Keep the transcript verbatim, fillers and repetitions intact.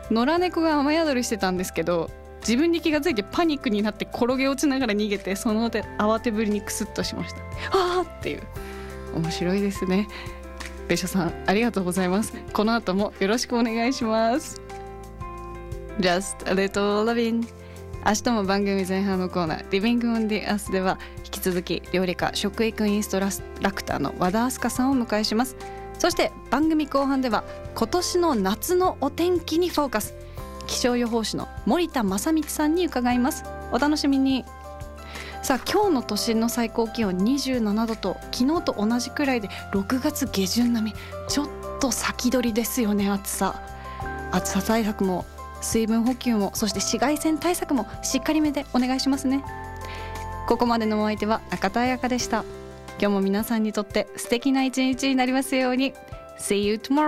野良猫が雨宿りしてたんですけど、自分に気がついてパニックになって転げ落ちながら逃げて、その手慌てぶりにクスッとしました。あーっていう、面白いですね。別所さんありがとうございます。この後もよろしくお願いします。 Just a little loving。 明日も番組前半のコーナー Living on the Earth では引き続き料理家食育インストラクターの和田明日香さんをお迎えします。そして番組後半では今年の夏のお天気にフォーカス、気象予報士の森田正光さんに伺います。お楽しみに。さあ今日の都心の最高気温にじゅうななどと昨日と同じくらいでろくがつ下旬並み、ちょっと先取りですよね。暑さ暑さ対策も水分補給も、そして紫外線対策もしっかりめでお願いしますね。ここまでのお相手は中田彩香でした。今日も皆さんにとって素敵な一日になりますように。 See you tomorrow.